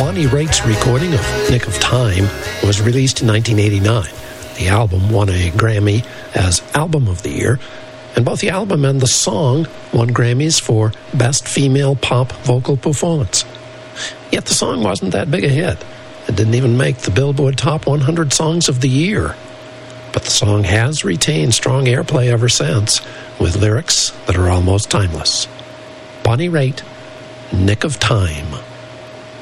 Bonnie Raitt's recording of Nick of Time was released in 1989. The album won a Grammy as Album of the Year, and both the album and the song won Grammys for Best Female Pop Vocal Performance. Yet the song wasn't that big a hit. It didn't even make the Billboard Top 100 Songs of the Year. But the song has retained strong airplay ever since, with lyrics that are almost timeless. Bonnie Raitt, Nick of Time.